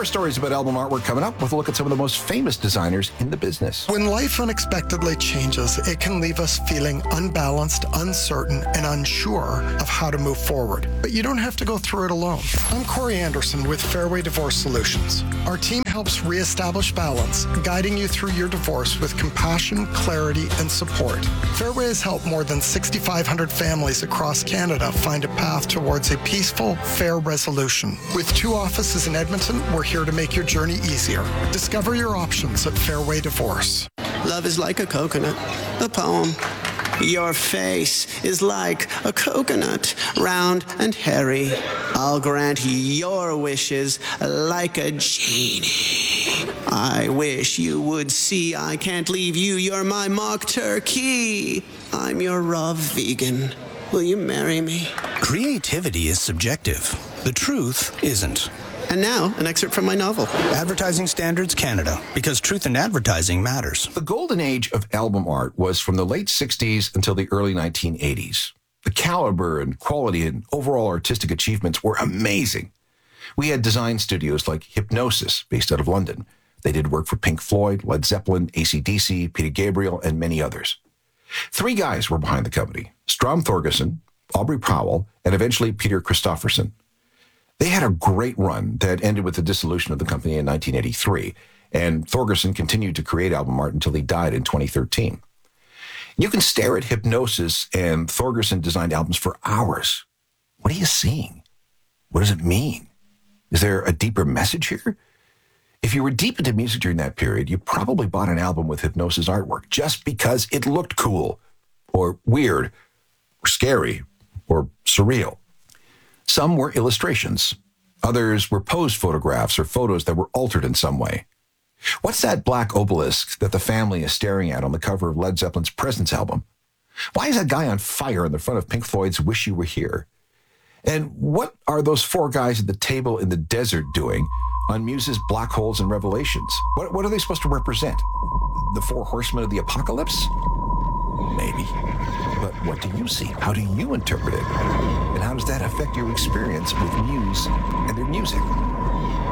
stories about album artwork coming up with a look at some of the most famous designers in the business. When life unexpectedly changes, it can leave us feeling unbalanced, uncertain, and unsure of how to move forward. But you don't have to go through it alone. I'm Corey Anderson with Fairway Divorce Solutions. Our team helps reestablish balance, guiding you through your divorce with compassion, clarity, and support. Fairway has helped more than 6,500 families across Canada find a path towards a peaceful, fair resolution. With 2 offices in Edmonton, we're here to make your journey easier. Discover your options at Fairway Divorce. Love is like a coconut, a poem. Your face is like a coconut, round and hairy. I'll grant your wishes like a genie. I wish you would see I can't leave you, you're my mock turkey. I'm your raw vegan. Will you marry me? Creativity is subjective. The truth isn't. And now, an excerpt from my novel. Advertising Standards Canada, because truth in advertising matters. The golden age of album art was from the late 60s until the early 1980s. The caliber and quality and overall artistic achievements were amazing. We had design studios like Hypnosis, based out of London. They did work for Pink Floyd, Led Zeppelin, AC/DC, Peter Gabriel, and many others. 3 guys were behind the company: Strom Thorgerson, Aubrey Powell, and eventually Peter Christopherson. They had a great run that ended with the dissolution of the company in 1983, and Thorgerson continued to create album art until he died in 2013. You can stare at Hypnosis and Thorgerson designed albums for hours. What are you seeing? What does it mean? Is there a deeper message here? If you were deep into music during that period, you probably bought an album with Hypnosis artwork just because it looked cool, or weird, or scary, or surreal. Some were illustrations. Others were posed photographs or photos that were altered in some way. What's that black obelisk that the family is staring at on the cover of Led Zeppelin's Presence album? Why is that guy on fire in the front of Pink Floyd's Wish You Were Here? And what are those 4 guys at the table in the desert doing on Muse's Black Holes and Revelations? What are they supposed to represent? The 4 horsemen of the apocalypse? Maybe. But what do you see? How do you interpret it? And how does that affect your experience with Muse and their music?